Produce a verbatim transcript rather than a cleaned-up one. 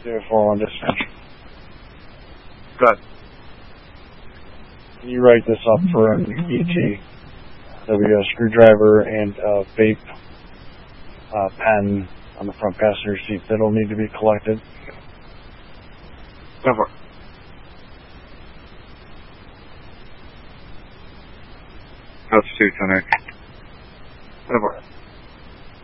zero four one dispatch. Good. Can you write this up for an E T? There'll be a screwdriver and a vape uh, pen on the front passenger seat that'll need to be collected. Go for it. Altitude center. Go for it.